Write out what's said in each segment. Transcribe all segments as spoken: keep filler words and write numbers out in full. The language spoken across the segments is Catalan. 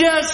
Gràcies!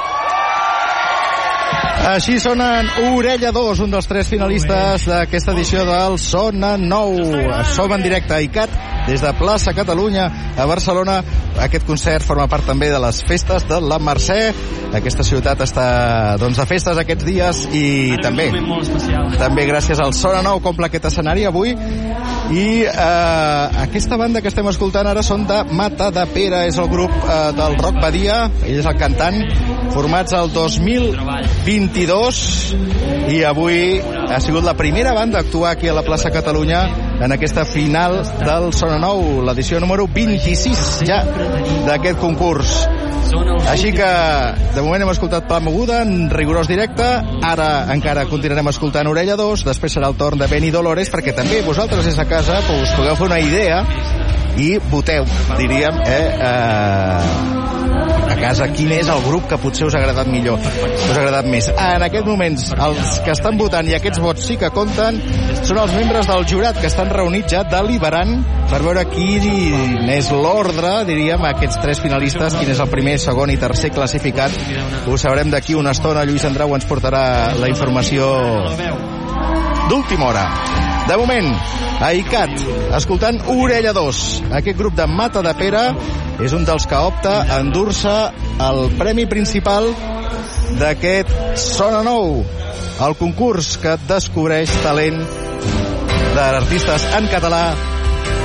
Així sonen Orella dos, un dels tres finalistes d'aquesta edició del Sona Nou. Som en directe a ICAT des de Plaça Catalunya a Barcelona. Aquest concert forma part també de les festes de la Mercè. Aquesta ciutat està doncs a festes aquests dies i també també gràcies al Sona Nou compla aquest escenari avui. I eh, aquesta banda que estem escoltant ara són de Matadepera, és el grup eh, del Roc Badia, ell és el cantant, formats el dos mil vint-i-dos, i avui ha sigut la primera banda a actuar aquí a la plaça Catalunya en aquesta final del Sona Nou, l'edició número vint-i-sis ja d'aquest concurs. Així que de moment hem escoltat Pla Moguda en rigorós directe, ara encara continuarem escoltant Orella dos, després serà el torn de Benny Dolores, perquè també vosaltres des de casa us podeu fer una idea i voteu, diríem, eh, eh, a casa quin és el grup que potser us ha agradat millor, us ha agradat més. En aquests moments els que estan votant, i aquests vots sí que compten, són els membres del jurat que estan reunits ja deliberant per veure quin és l'ordre, diríem, aquests tres finalistes, quin és el primer, segon i tercer classificat. Ho sabrem d'aquí una estona. Lluís Andrau ens portarà la informació d'última hora. De moment, a ICAT, escoltant Orella dos. Aquest grup de Matadepera és un dels que opta a endur-se el premi principal d'aquest Sona Nou, el concurs que descobreix talent d'artistes en català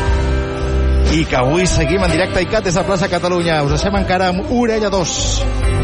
i que avui seguim en directe a ICAT des de Plaça Catalunya. Us deixem encara amb Orella dos.